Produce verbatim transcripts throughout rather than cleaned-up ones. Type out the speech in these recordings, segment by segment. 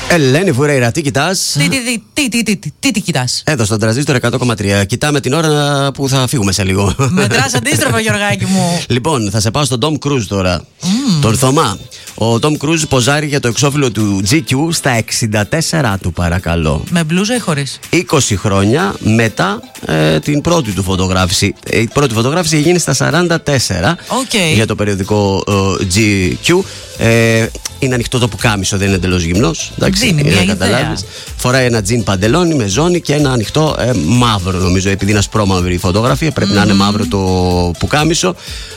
Ελένη Φουρέιρα, τι κοιτάς? Τι, τι, τι, τι, τι, τι, τι, τι κοιτάς? Εδώ στον Τρανζίστορ εκατό κόμμα τρία. Κοιτάμε την ώρα που θα φύγουμε σε λίγο. Μετράς αντίστροφα, Γιωργάκη μου. Λοιπόν, θα σε πάω στον Tom Cruise τώρα. Mm. Τον Θωμά. Ο Tom Cruise ποζάρει για το εξώφυλλο του τζι κιου στα εξήντα τέσσερα του, παρακαλώ. Με μπλούζα ή χωρίς? είκοσι χρόνια μετά ε, την πρώτη του φωτογράφηση. Η πρώτη φωτογράφηση έγινε στα σαράντα τέσσερα okay. για το περιοδικό ε, τζι κιου. Ε, είναι ανοιχτό το πουκάμισο, δεν είναι εντελώς γυμνός. Δίνει μια ιδέα. Φοράει ένα τζιν παντελόνι με ζώνη και ένα ανοιχτό ε, μαύρο, νομίζω. Επειδή είναι ασπρόμαυρη η φωτογραφία, πρέπει mm. να είναι μαύρο το πουκάμισο.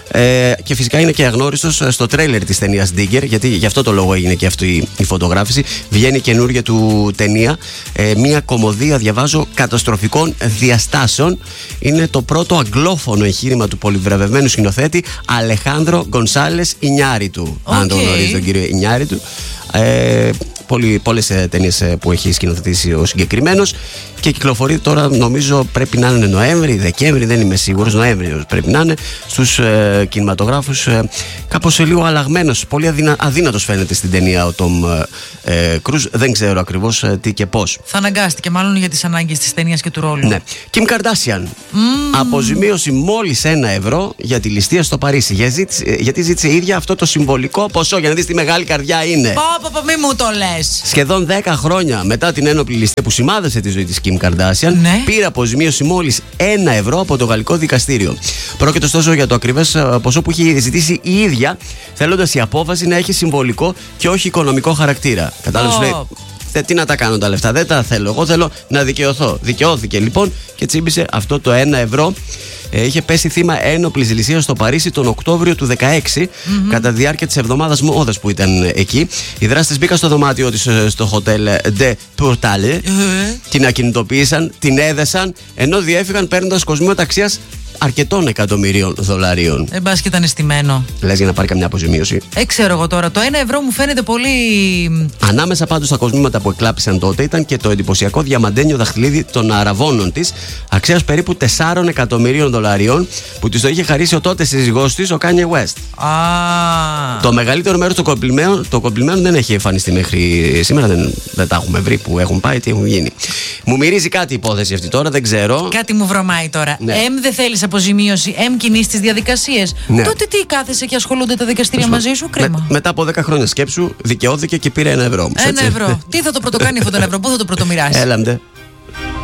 Ε, και φυσικά είναι και αγνώριστος στο τρέιλερ της ταινίας Digger, γιατί γι' αυτό το λόγο έγινε και αυτή η φωτογράφηση. Βγαίνει καινούργια του ταινία. Ε, μια κωμωδία, διαβάζω, καταστροφικών διαστάσεων. Είναι το πρώτο αγγλόφωνο εγχείρημα του πολυβραβευμένου σκηνοθέτη Αλεχάνδρο Γκονσάλες Ινιάριτου. Okay. Αν τον γνωρίζει τον κύριο Ινιάριτου. Ε, Πολλές ε, ταινίες ε, που έχει σκηνοθετήσει ο συγκεκριμένος και κυκλοφορεί τώρα, νομίζω πρέπει να είναι Νοέμβρη, Δεκέμβρη, δεν είμαι σίγουρος, Νοέμβρη πρέπει να είναι, στους ε, κινηματογράφους. Ε, κάπως ε, λίγο αλλαγμένος, πολύ αδυνα, αδύνατος φαίνεται στην ταινία ο Τόμ ε, Κρούζ, δεν ξέρω ακριβώς ε, τι και πώς. Θα αναγκάστηκε μάλλον για τις ανάγκες της ταινίας και του ρόλου. Ναι. Kim Kardashian, mm. αποζημίωση μόλις ένα ευρώ για τη ληστεία στο Παρίσι. Για ζήτησε, γιατί ζήτησε η ίδια αυτό το συμβολικό ποσό, για να δεις τι μεγάλη καρδιά είναι. Πω, πω, πω, μη μου το λες. Σχεδόν δέκα χρόνια μετά την ένοπλη ληστεία που σημάδεσε τη ζωή της Kim Kardashian, ναι. πήρε αποζημίωση μόλις ένα ευρώ από το γαλλικό δικαστήριο. Πρόκειται ωστόσο για το ακριβές ποσό που έχει ζητήσει η ίδια, θέλοντας η απόφαση να έχει συμβολικό και όχι οικονομικό χαρακτήρα. Κατάλαβες, oh. λέει. Τι να τα κάνω τα λεφτά, δεν τα θέλω. Εγώ θέλω να δικαιωθώ. Δικαιώθηκε λοιπόν και τσίμπησε αυτό το ένα ευρώ. Ε, είχε πέσει θύμα ένοπλης ληστείας στο Παρίσι τον Οκτώβριο του δεκαέξι, mm-hmm. κατά τη διάρκεια της εβδομάδας μόδας που ήταν εκεί. Οι δράστες μπήκαν στο δωμάτιό της στο χοτέλ De Portale, mm-hmm. την ακινητοποίησαν, την έδεσαν, ενώ διέφυγαν παίρνοντας κοσμήματα αξίας αρκετών εκατομμυρίων δολαρίων. Δεν πας και ήταν αισθημένο. Λες για να πάρει καμιά αποζημίωση. Ε, ξέρω εγώ τώρα. Το ένα ευρώ μου φαίνεται πολύ. Ανάμεσα πάντως στα κοσμήματα που εκλάπησαν τότε ήταν και το εντυπωσιακό διαμαντένιο δαχτυλίδι των αραβώνων της, αξίας περίπου τεσσάρων εκατομμυρίων δολαρίων, που της το είχε χαρίσει ο τότε σύζυγός της, ο Kanye West. Ah. Το μεγαλύτερο μέρος των κομπλιμένων, το κομπλιμένων δεν έχει εμφανιστεί μέχρι σήμερα. Δεν, δεν τα έχουμε βρει που έχουν πάει, τι έχουν γίνει. Μου μυρίζει κάτι η υπόθεση αυτή τώρα, δεν ξέρω. Κάτι μου βρωμάει τώρα. Ναι. Εμ δεν θέλεις αποζημίωση, εμ κινείς τις διαδικασίες. Ναι. Τότε τι κάθεσαι και ασχολούνται τα δικαστήρια Έσπα. μαζί σου, κρίμα. Με, μετά από δέκα χρόνια σκέψου, δικαιώθηκε και πήρε ένα ευρώ. Ένα ευρώ. Τι θα το πρωτοκάνει αυτό το ευρώ, πού θα το πρωτομοιράσει? Έλαντε.